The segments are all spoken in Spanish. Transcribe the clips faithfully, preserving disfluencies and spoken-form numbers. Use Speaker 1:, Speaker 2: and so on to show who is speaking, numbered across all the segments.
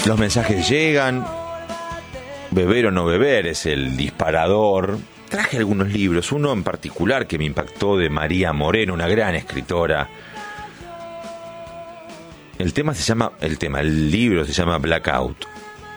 Speaker 1: Los mensajes llegan. Beber o no beber es el disparador. Traje algunos libros, uno en particular que me impactó, de María Moreno, una gran escritora. El tema se llama, el tema, el libro se llama Blackout.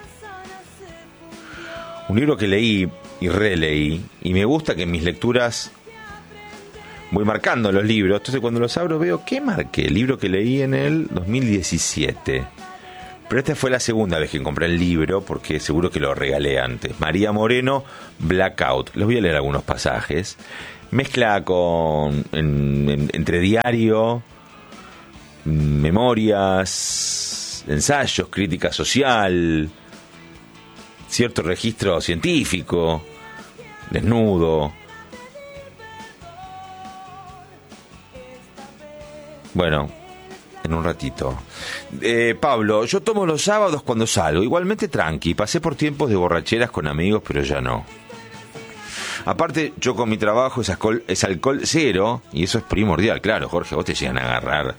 Speaker 1: Un libro que leí y releí, y me gusta que en mis lecturas voy marcando los libros. Entonces cuando los abro veo, ¿qué marqué? El libro que leí en el dos mil diecisiete. Pero esta fue la segunda vez que compré el libro, porque seguro que lo regalé antes. María Moreno, Blackout. Les voy a leer algunos pasajes. Mezcla con en, en, entre diario, memorias, ensayos, crítica social, cierto registro científico, desnudo. Bueno, en un ratito. Eh, Pablo, yo tomo los sábados cuando salgo, igualmente tranqui. Pasé por tiempos de borracheras con amigos, pero ya no. Aparte, yo con mi trabajo es alcohol, es alcohol cero, y eso es primordial. Claro, Jorge, vos te llegan a agarrar,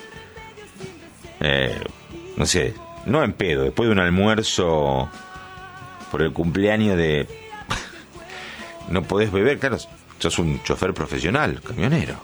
Speaker 1: eh, no sé, no en pedo, después de un almuerzo por el cumpleaños de... no podés beber, claro, sos un chofer profesional, camionero.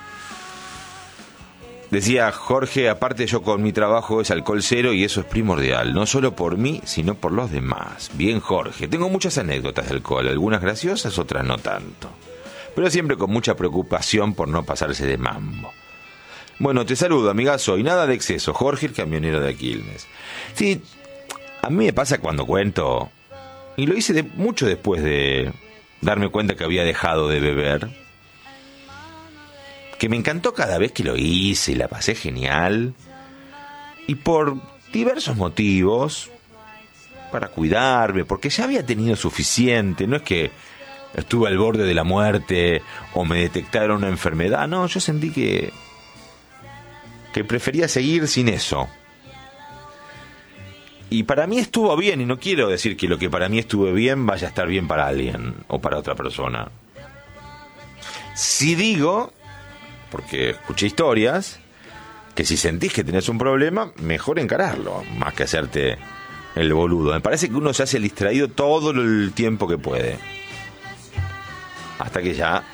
Speaker 1: Decía Jorge, aparte yo con mi trabajo es alcohol cero y eso es primordial, no solo por mí, sino por los demás. Bien, Jorge, tengo muchas anécdotas de alcohol, algunas graciosas, otras no tanto, pero siempre con mucha preocupación por no pasarse de mambo. Bueno, te saludo, amigazo, y nada de exceso. Jorge, el camionero de Quilmes. Sí, a mí me pasa cuando cuento, y lo hice de, mucho después de darme cuenta que había dejado de beber, que me encantó cada vez que lo hice y la pasé genial, y por diversos motivos, para cuidarme, porque ya había tenido suficiente. No es que estuve al borde de la muerte o me detectaron una enfermedad, no, yo sentí que que prefería seguir sin eso. Y para mí estuvo bien, y no quiero decir que lo que para mí estuvo bien vaya a estar bien para alguien o para otra persona. Si digo, porque escuché historias, que si sentís que tenés un problema, mejor encararlo, más que hacerte el boludo. Me parece que uno se hace el distraído todo el tiempo que puede, hasta que ya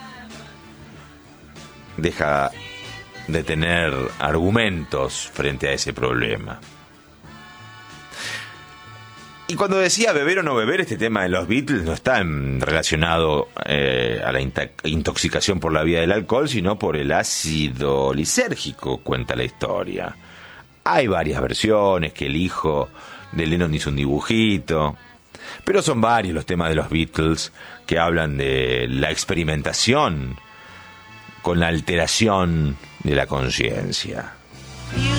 Speaker 1: deja de tener argumentos frente a ese problema. Y cuando decía beber o no beber, este tema de los Beatles no está en, relacionado eh, a la in- intoxicación por la vía del alcohol, sino por el ácido lisérgico, cuenta la historia. Hay varias versiones, que el hijo de Lennon hizo un dibujito, pero son varios los temas de los Beatles que hablan de la experimentación con la alteración de la conciencia.